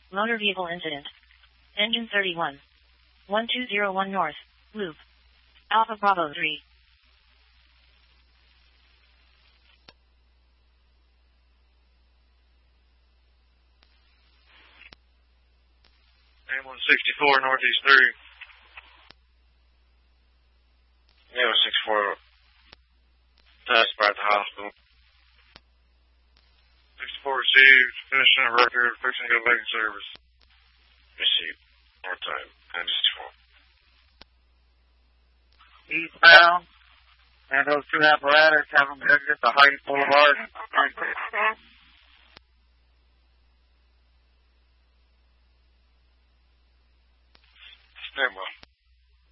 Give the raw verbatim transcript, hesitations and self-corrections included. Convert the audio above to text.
Motor vehicle incident. Engine thirty-one. one two zero one North. Loop. Alpha Bravo three. A one sixty-four, Northeast three. A one sixty-four, passed by the hospital. sixty-four received, finishing a record, fixing to go back in service. Received. More time, nine sixty-four. Eastbound, and those two apparatus have them exit the Heights Boulevard. Stand by.